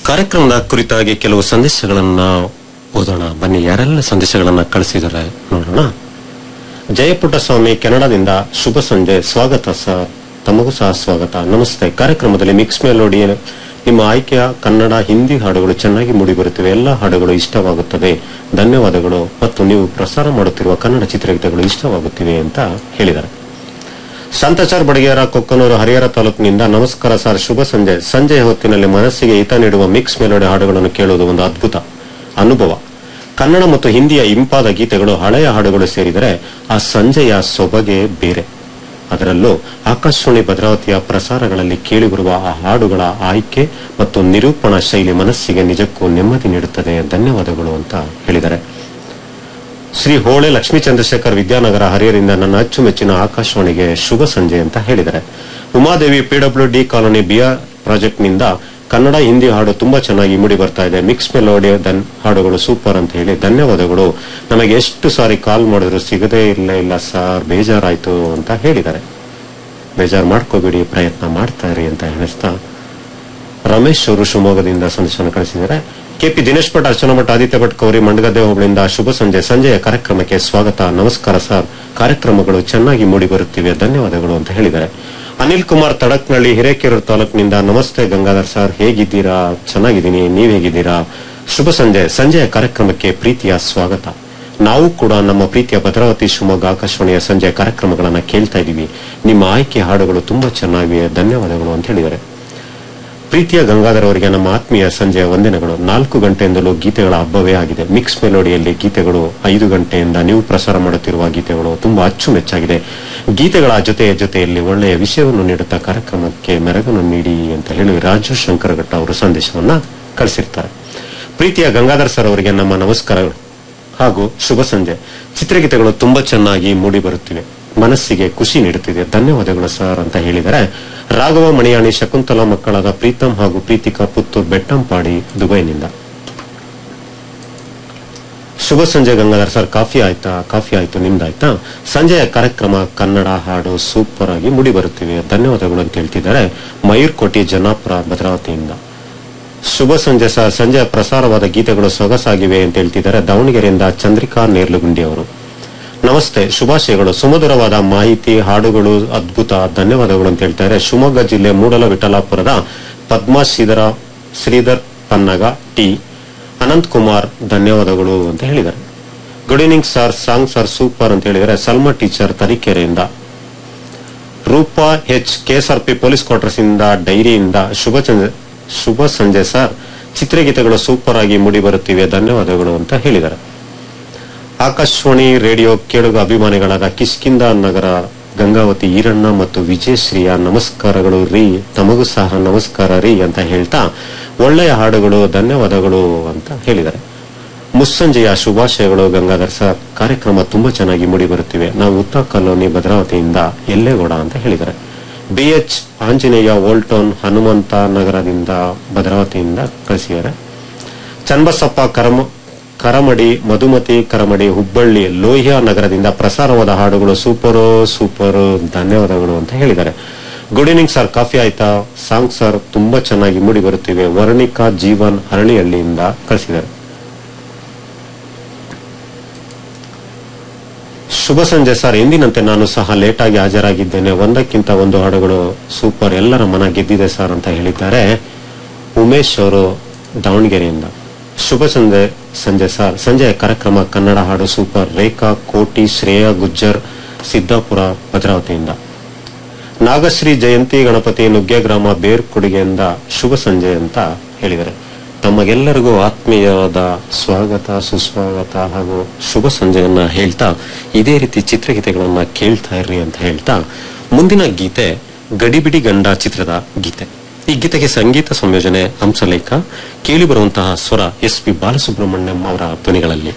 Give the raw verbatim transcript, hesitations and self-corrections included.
ಕಾರ್ಯಕ್ರಮದ ಕುರಿತಾಗಿ ಕೆಲವು ಸಂದೇಶಗಳನ್ನ ಓದೋಣ ಬನ್ನಿ. ಯಾರೆಲ್ಲ ಸಂದೇಶಗಳನ್ನ ಕಳಿಸಿದರೆ ನೋಡೋಣ. ಜಯಪುಟ್ಟಸ್ವಾಮಿ ಕೆನಡಾದಿಂದ ಶುಭ ಸಂಜೆ, ಸ್ವಾಗತ ಸರ್. ತಮಗೂ ಸಹ ಸ್ವಾಗತ. ನಮಸ್ತೆ. ಕಾರ್ಯಕ್ರಮದಲ್ಲಿ ಮಿಕ್ಸ್ ಮೆಲೋಡಿ ನಿಮ್ಮ ಆಯ್ಕೆಯ ಕನ್ನಡ ಹಿಂದಿ ಹಾಡುಗಳು ಚೆನ್ನಾಗಿ ಮೂಡಿಬರುತ್ತಿವೆ. ಎಲ್ಲ ಹಾಡುಗಳು ಇಷ್ಟವಾಗುತ್ತದೆ, ಧನ್ಯವಾದಗಳು. ಮತ್ತು ನೀವು ಪ್ರಸಾರ ಮಾಡುತ್ತಿರುವ ಕನ್ನಡ ಚಿತ್ರಗೀತೆಗಳು ಇಷ್ಟವಾಗುತ್ತಿವೆ ಅಂತ ಹೇಳಿದ್ದಾರೆ. ಶಾಂತಾಚಾರ್ ಬಡಗೇರ, ಕೊಕ್ಕನೂರು, ಹರಿಹರ ತಾಲೂಕಿನಿಂದ ನಮಸ್ಕಾರ ಸರ್, ಶುಭ ಸಂಜೆ. ಸಂಜೆಯ ಹೊತ್ತಿನಲ್ಲಿ ಮನಸ್ಸಿಗೆ ಹಿತ ನೀಡುವ ಮಿಕ್ಸ್ ಮೆಲೋಡಿ ಹಾಡುಗಳನ್ನು ಕೇಳುವುದು ಒಂದು ಅದ್ಭುತ ಅನುಭವ. ಕನ್ನಡ ಮತ್ತು ಹಿಂದಿಯ ಇಂಪಾದ ಗೀತೆಗಳು, ಹಳೆಯ ಹಾಡುಗಳು ಸೇರಿದರೆ ಆ ಸಂಜೆಯ ಸೊಬಗೆ ಬೇರೆ. ಅದರಲ್ಲೂ ಆಕಾಶವಾಣಿ ಭದ್ರಾವತಿಯ ಪ್ರಸಾರಗಳಲ್ಲಿ ಕೇಳಿಬರುವ ಆ ಹಾಡುಗಳ ಆಯ್ಕೆ ಮತ್ತು ನಿರೂಪಣಾ ಶೈಲಿ ಮನಸ್ಸಿಗೆ ನಿಜಕ್ಕೂ ನೆಮ್ಮದಿ ನೀಡುತ್ತದೆ. ಧನ್ಯವಾದಗಳು ಅಂತ ಹೇಳಿದ್ದಾರೆ. ಶ್ರೀ ಹೋಳೆ ಲಕ್ಷ್ಮೀ ಚಂದ್ರಶೇಖರ್, ವಿದ್ಯಾನಗರ, ಹರಿಹರಿಂದ ನನ್ನ ಅಚ್ಚುಮೆಚ್ಚಿನ ಆಕಾಶವಾಣಿಗೆ ಶುಭ ಸಂಜೆ ಅಂತ ಹೇಳಿದ್ದಾರೆ. Umadevi, PW D colony, B R ಪ್ರಾಜೆಕ್ಟ್ನಿಂದ Kannada Hindi ಹಾಡು ತುಂಬಾ ಚೆನ್ನಾಗಿ ಮೂಡಿ ಬರ್ತಾ ಇದೆ. ಮಿಕ್ಸ್ ಮೆಲೋಡಿ ದನ್ ಹಾಡುಗಳು ಸೂಪರ್ ಅಂತ ಹೇಳಿ ಧನ್ಯವಾದಗಳು. ನಮಗೆ ಎಷ್ಟು ಸಾರಿ ಕಾಲ್ ಮಾಡಿದ್ರು ಸಿಗದೇ ಇಲ್ಲ ಇಲ್ಲ ಸರ್, ಬೇಜಾರಾಯ್ತು ಅಂತ ಹೇಳಿದ್ದಾರೆ. ಬೇಜಾರು ಮಾಡ್ಕೋಬೇಡಿ, ಪ್ರಯತ್ನ ಮಾಡ್ತಾ ಇರಿ ಅಂತ ಹೇಳಿಸ್ತಾ ರಮೇಶ್ ಅವರು ಶಿವಮೊಗ್ಗದಿಂದ ಸಂದೇಶವನ್ನು ಕಳಿಸಿದ್ದಾರೆ. ಕೆಪಿ ದಿನೇಶ್ ಭಟ್, ಅರ್ಚನಾ ಭಟ್, ಆದಿತ್ಯ ಭಟ್, ಕೌರಿ, ಮಂಡಗದ್ದೆ ಹೋಬಳಿಯಿಂದ ಶುಭ ಸಂಜೆ. ಸಂಜೆಯ ಕಾರ್ಯಕ್ರಮಕ್ಕೆ ಸ್ವಾಗತ, ನಮಸ್ಕಾರ ಸರ್. ಕಾರ್ಯಕ್ರಮಗಳು ಚೆನ್ನಾಗಿ ಮೂಡಿ ಬರುತ್ತಿವೆ, ಧನ್ಯವಾದಗಳು ಅಂತ ಹೇಳಿದ್ದಾರೆ. ಅನಿಲ್ ಕುಮಾರ್, ತಡಕ್ನಳ್ಳಿ, ಹಿರೇಕೆರೂರು ತಾಲೂಕಿನಿಂದ ನಮಸ್ತೆ ಗಂಗಾಧರ್ ಸರ್, ಹೇಗಿದ್ದೀರಾ? ಚೆನ್ನಾಗಿದ್ದೀನಿ, ನೀವ್ ಹೇಗಿದ್ದೀರಾ? ಶುಭ ಸಂಜೆ. ಸಂಜೆಯ ಕಾರ್ಯಕ್ರಮಕ್ಕೆ ಪ್ರೀತಿಯ ಸ್ವಾಗತ. ನಾವು ಕೂಡ ನಮ್ಮ ಪ್ರೀತಿಯ ಭದ್ರಾವತಿ ಶಿವಮೊಗ್ಗ ಆಕಾಶವಾಣಿಯ ಸಂಜೆಯ ಕಾರ್ಯಕ್ರಮಗಳನ್ನ ಕೇಳ್ತಾ ಇದೀವಿ. ನಿಮ್ಮ ಆಯ್ಕೆ ಹಾಡುಗಳು ತುಂಬಾ ಚೆನ್ನಾಗಿವೆ, ಧನ್ಯವಾದಗಳು ಅಂತ ಹೇಳಿದ್ದಾರೆ. ಪ್ರೀತಿಯ ಗಂಗಾಧರ್ ಅವರಿಗೆ ನಮ್ಮ ಆತ್ಮೀಯ ಸಂಜೆಯ ವಂದನೆಗಳು. ನಾಲ್ಕು ಗಂಟೆಯಿಂದಲೂ ಗೀತೆಗಳ ಹಬ್ಬವೇ ಆಗಿದೆ. ಮಿಕ್ಸ್ ಮೆಲೋಡಿಯಲ್ಲಿ ಗೀತೆಗಳು ಐದು ಗಂಟೆಯಿಂದ ನೀವು ಪ್ರಸಾರ ಮಾಡುತ್ತಿರುವ ಗೀತೆಗಳು ತುಂಬಾ ಅಚ್ಚುಮೆಚ್ಚಾಗಿದೆ. ಗೀತೆಗಳ ಜೊತೆಯ ಜೊತೆಯಲ್ಲಿ ಒಳ್ಳೆಯ ವಿಷಯವನ್ನು ನೀಡುತ್ತಾ ಕಾರ್ಯಕ್ರಮಕ್ಕೆ ಮೆರಗನ್ನು ನೀಡಿ ಅಂತ ಹೇಳಿ ರಾಜು ಶಂಕರಘಟ್ಟ ಅವರು ಸಂದೇಶವನ್ನ ಕಳಿಸಿರ್ತಾರೆ. ಪ್ರೀತಿಯ ಗಂಗಾಧರ್ ಸರ್ ಅವರಿಗೆ ನಮ್ಮ ನಮಸ್ಕಾರಗಳು ಹಾಗೂ ಶುಭ ಸಂಜೆ. ಚಿತ್ರಗೀತೆಗಳು ತುಂಬಾ ಚೆನ್ನಾಗಿ ಮೂಡಿ ಬರುತ್ತಿವೆ, ಮನಸ್ಸಿಗೆ ಖುಷಿ ನೀಡುತ್ತಿದೆ, ಧನ್ಯವಾದಗಳು ಸರ್ ಅಂತ ಹೇಳಿದರೆ. ರಾಘವ ಮಣಿಯಾಣಿ, ಶಕುಂತಲಾ ಮಕ್ಕಳಾದ ಪ್ರೀತಂ ಹಾಗೂ ಪ್ರೀತಿಕಾ, ಪುತ್ತೂರು, ಬೆಟ್ಟಂಪಾಡಿ, ದುಬೈನಿಂದ ಶುಭ ಸಂಜೆ ಗಂಗಾಧರ್ ಸರ್. ಕಾಫಿ ಆಯ್ತಾ? ಕಾಫಿ ಆಯ್ತು, ನಿಮ್ದಾಯ್ತಾ? ಸಂಜೆಯ ಕಾರ್ಯಕ್ರಮ ಕನ್ನಡ ಹಾಡು ಸೂಪರ್ ಆಗಿ ಮೂಡಿ ಬರುತ್ತಿವೆ, ಧನ್ಯವಾದಗಳು ಅಂತ ಹೇಳ್ತಿದ್ದಾರೆ. ಮಯೂರ್ ಕೋಟಿ, ಜನಾಪುರ, ಭದ್ರಾವತಿಯಿಂದ ಶುಭ ಸಂಜೆ ಸರ್. ಸಂಜೆಯ ಪ್ರಸಾರವಾದ ಗೀತೆಗಳು ಸೊಗಸಾಗಿವೆ ಅಂತ ಹೇಳ್ತಿದ್ದಾರೆ. ದಾವಣಗೆರೆಯಿಂದ ಚಂದ್ರಿಕಾ ನೇರ್ಲುಗುಂಡಿ ಅವರು ನಮಸ್ತೆ, ಶುಭಾಶಯಗಳು. ಸುಮಧುರವಾದ ಮಾಹಿತಿ, ಹಾಡುಗಳು ಅದ್ಭುತ, ಧನ್ಯವಾದಗಳು ಅಂತ ಹೇಳ್ತಾರೆ. ಶಿವಮೊಗ್ಗ ಜಿಲ್ಲೆ ಮೂಡಲ ವಿಠಲಾಪುರದ ಪದ್ಮಾ ಶ್ರೀಧರ ಶ್ರೀಧರ್ ಪನ್ನಗ ಟಿ ಅನಂತ್ ಕುಮಾರ್, ಧನ್ಯವಾದಗಳು ಅಂತ ಹೇಳಿದ್ದಾರೆ. Good evening sir, song sir super ಅಂತ ಹೇಳಿದರೆ. Salma teacher, ತರೀಕೆರೆಯಿಂದ. Roopa H, KSRP police quarters ಇಂದ, ಡೈರಿಯಿಂದ ಶುಭ ಸಂಜೆ ಶುಭ ಸಂಜೆ ಸರ್. ಚಿತ್ರಗೀತೆಗಳು ಸೂಪರ್ ಆಗಿ ಮೂಡಿ ಬರುತ್ತಿವೆ, ಧನ್ಯವಾದಗಳು ಅಂತ ಹೇಳಿದ್ದಾರೆ. ಆಕಾಶವಾಣಿ ರೇಡಿಯೋ ಕೇಳುಗ ಅಭಿಮಾನಿಗಳಾದ ಕಿಷ್ಕಿಂದ ನಗರ, ಗಂಗಾವತಿ, ಈರಣ್ಣ ಮತ್ತು ವಿಜಯಶ್ರೀಯ ನಮಸ್ಕಾರಗಳು ರೀ. ತಮಗೂ ಸಹ ನಮಸ್ಕಾರ ರೀ ಅಂತ ಹೇಳ್ತಾ ಒಳ್ಳೆಯ ಹಾಡುಗಳು, ಧನ್ಯವಾದಗಳು ಅಂತ ಹೇಳಿದ್ದಾರೆ. ಮುಸ್ಸಂಜೆಯ ಶುಭಾಶಯಗಳು ಗಂಗಾಧರ್ ಸರ್. ಕಾರ್ಯಕ್ರಮ ತುಂಬಾ ಚೆನ್ನಾಗಿ ಮೂಡಿ ಬರುತ್ತಿವೆ. ನಾವು ಉತ್ತರ ಕಾಲೋನಿ, ಭದ್ರಾವತಿಯಿಂದ ಎಲ್ಲೇಗೌಡ ಅಂತ ಹೇಳಿದ್ದಾರೆ. ಬಿಎಚ್ ಆಂಜನೇಯ, ಓಲ್ಟೌನ್, ಹನುಮಂತ ನಗರದಿಂದ ಭದ್ರಾವತಿಯಿಂದ ಕಳಿಸಿದ್ದಾರೆ. ಚನ್ನಬಸಪ್ಪ ಕರಮ ಕರಮಡಿ, ಮಧುಮತಿ ಕರಮಡಿ, ಹುಬ್ಬಳ್ಳಿ, ಲೋಹಿಯಾ ನಗರದಿಂದ ಪ್ರಸಾರವಾದ ಹಾಡುಗಳು ಸೂಪರು ಸೂಪರು, ಧನ್ಯವಾದಗಳು ಅಂತ ಹೇಳಿದ್ದಾರೆ. ಗುಡ್ ಈವ್ನಿಂಗ್ ಸರ್, ಕಾಫಿ ಆಯ್ತಾ? ಸಾಂಗ್ ಸರ್ ತುಂಬಾ ಚೆನ್ನಾಗಿ ಮೂಡಿ ಬರುತ್ತಿವೆ. ವರ್ಣಿಕಾ ಜೀವನ್, ಹರಳಿಹಳ್ಳಿಯಿಂದ ಕಳಿಸಿದ್ದಾರೆ. ಶುಭ ಸಂಜೆ ಸರ್. ಎಂದಿನಂತೆ ನಾನು ಸಹ ಲೇಟ್ ಆಗಿ ಹಾಜರಾಗಿದ್ದೇನೆ. ಒಂದಕ್ಕಿಂತ ಒಂದು ಹಾಡುಗಳು ಸೂಪರ್, ಎಲ್ಲರ ಮನ ಗೆದ್ದಿದೆ ಸರ್ ಅಂತ ಹೇಳಿದ್ದಾರೆ. ಉಮೇಶ್ ಅವರು ದಾವಣಗೆರೆಯಿಂದ ಶುಭ ಸಂಜೆ ಸಂಜೆ ಸರ್. ಸಂಜೆಯ ಕಾರ್ಯಕ್ರಮ ಕನ್ನಡ ಹಾಡು ಸೂಪರ್. ರೇಖಾ ಕೋಟಿ, ಶ್ರೇಯಾ ಗುಜ್ಜರ್, ಸಿದ್ದಾಪುರ, ಭದ್ರಾವತಿಯಿಂದ. ನಾಗಶ್ರೀ ಜಯಂತಿ ಗಣಪತಿ, ನುಗ್ಗೆ ಗ್ರಾಮ, ಬೇರ್ಕೊಡುಗೆಯಿಂದ ಶುಭ ಸಂಜೆ ಅಂತ ಹೇಳಿದ್ದಾರೆ. ತಮಗೆಲ್ಲರಿಗೂ ಆತ್ಮೀಯವಾದ ಸ್ವಾಗತ, ಸುಸ್ವಾಗತ ಹಾಗೂ ಶುಭ ಸಂಜೆಯನ್ನ ಹೇಳ್ತಾ ಇದೇ ರೀತಿ ಚಿತ್ರಗೀತೆಗಳನ್ನ ಕೇಳ್ತಾ ಇರ್ರಿ ಅಂತ ಹೇಳ್ತಾ ಮುಂದಿನ ಗೀತೆ ಗಡಿಬಿಡಿ ಗಂಡ ಚಿತ್ರದ ಗೀತೆ. ಈ ಗೀತೆಗೆ ಸಂಗೀತ ಸಂಯೋಜನೆ ಹಂಸಲೇಖ. ಕೇಳಿ ಬರುವಂತಹ ಸ್ವರ ಎಸ್ ಪಿ ಬಾಲಸುಬ್ರಹ್ಮಣ್ಯಂ ಅವರ ಧ್ವನಿಗಳಲ್ಲಿ.